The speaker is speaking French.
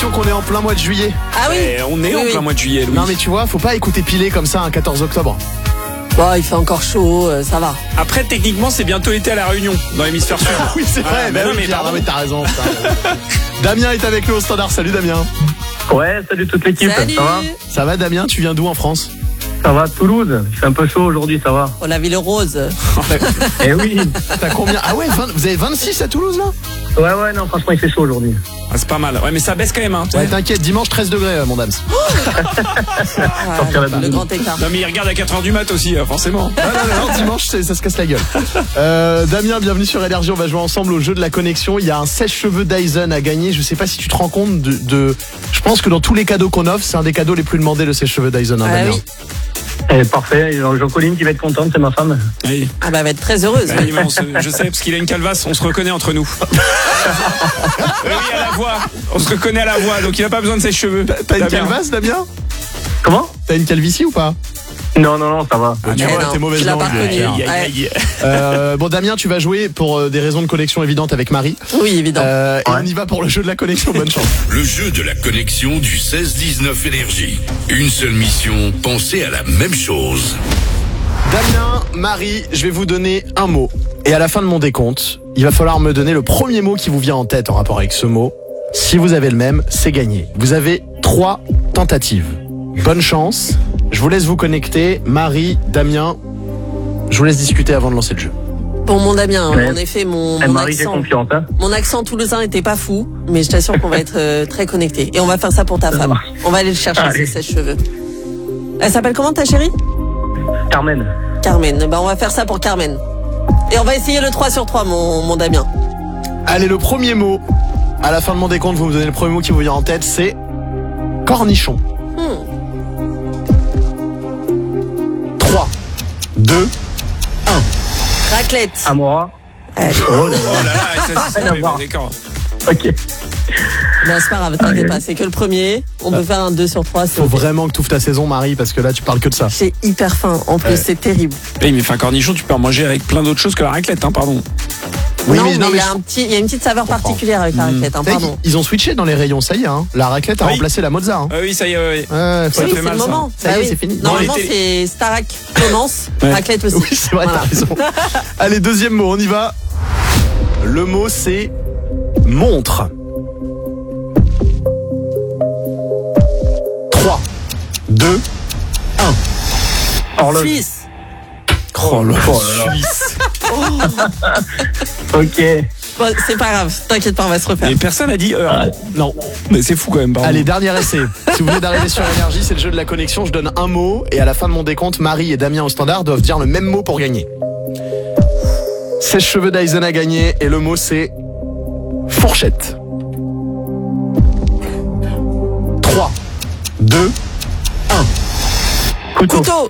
l'impression qu'on est en plein mois de juillet. Ah oui. On est en plein mois de juillet, Louis. Non mais tu vois, faut pas écouter pilé comme ça un 14 octobre. Bon, il fait encore chaud, ça va. Après, techniquement, c'est bientôt été à La Réunion, dans l'hémisphère sud. Oui, c'est vrai. mais non, mais Pierre, pardon. non, mais t'as raison. Damien est avec nous au standard. Salut Damien. Ouais, salut toute l'équipe. Salut. Ça va? Ça va Damien, tu viens d'où en France? Ça va, Toulouse. Il fait un peu chaud aujourd'hui, ça va. Oh, la ville rose. Eh oui. T'as combien? Ah ouais, vous avez 26 à Toulouse là? Ouais, non, franchement, il fait chaud aujourd'hui. Ah, c'est pas mal. Ouais, mais ça baisse quand même, hein. Ouais, t'inquiète, dimanche 13 degrés mon dame. Ah, le grand écart. Non, mais il regarde à 4h du mat aussi, forcément. Non, dimanche ça se casse la gueule. Damien, bienvenue sur Énergie, on va jouer ensemble au jeu de la connexion. Il y a un sèche-cheveux Dyson à gagner. Je sais pas si tu te rends compte de... Je pense que dans tous les cadeaux qu'on offre, c'est un des cadeaux les plus demandés, le sèche-cheveux Dyson, hein, Damien. Oui. Eh, parfait. Jean-Colline qui va être contente, c'est ma femme. Oui. Ah bah, elle va être très heureuse. Oui, mais je sais, parce qu'il a une calvasse, on se reconnaît entre nous. Oui, à la voix. On se reconnaît à la voix, donc il n'a pas besoin de ses cheveux. T'as une Damien. calvasse Damien? Comment? T'as une calvitie ou pas? Non, ça va. Tu vois, non, t'es mauvaise tu l'as pas langue. reconnu. Aïe, aïe, aïe. Bon Damien, tu vas jouer pour des raisons de connexion évidentes avec Marie. Oui, évident. Et on y va pour le jeu de la connexion, bonne chance. Le jeu de la connexion du 16-19 Énergie. Une seule mission, penser à la même chose. Damien, Marie, je vais vous donner un mot. Et à la fin de mon décompte, il va falloir me donner le premier mot qui vous vient en tête en rapport avec ce mot. Si vous avez le même, c'est gagné. Vous avez 3 tentatives. Bonne chance. Je vous laisse vous connecter. Marie, Damien, je vous laisse discuter avant de lancer le jeu. Bon, mon Damien, Ouais. en effet, mon Marie, t'es accent, confiante, hein? mon accent toulousain était pas fou, mais je t'assure qu'on va être très connectés. Et on va faire ça pour ta femme. marche. On va aller le chercher, Allez. ses sèche-cheveux. Elle s'appelle comment, ta chérie? Carmen. Carmen. Ben, on va faire ça pour Carmen. Et on va essayer le 3 sur 3, mon Damien. Allez, le premier mot. À la fin de mon décompte, vous me donnez le premier mot qui vous vient en tête, c'est cornichon. 3, 2, Raclette. Amora. Allez. Oh là là, ça, Rien à voir. d'accord. Ok. Ben, c'est pas grave, t'inquiète pas, c'est que le premier. On peut faire un 2 sur 3. faut vraiment que tu ouvres ta saison, Marie, parce que là, tu parles que de ça. J'ai hyper faim. En plus, Ouais. c'est terrible. Oui, mais un cornichon, tu peux en manger avec plein d'autres choses que la raclette, hein, pardon. Oui, non, mais- non, il y mais a il y a une petite saveur particulière avec la raclette, hein, Vous savez pardon. qu'ils- Ils ont switché dans les rayons, ça y est, hein. La raclette a Oui. remplacé la mozza. Hein. Ah oui, ça y est, ouais. Ouais, faut Ça Oui, fait c'est mal, le ça. moment. Ça y est, Bah oui. c'est fini. Normalement, Non, les c'est Starac commence, Ouais. raclette aussi. Oui, c'est vrai, Voilà. t'as raison. Allez, deuxième mot, on y va. Le mot, c'est montre. 3, 2, 1. Horloge. Suisse. Oh là Suisse. Ok. Bon, c'est pas grave, t'inquiète pas, on va se refaire. Et personne n'a dit heure. Non. Mais c'est fou quand même, pardon. Allez, dernier essai. Si vous venez d'arriver sur Énergie, c'est le jeu de la connexion. Je donne un mot et à la fin de mon décompte, Marie et Damien au standard doivent dire le même mot pour gagner. Sèche-cheveux Dyson a gagné et le mot c'est fourchette. 3, 2, 1. Couteau. Couteau.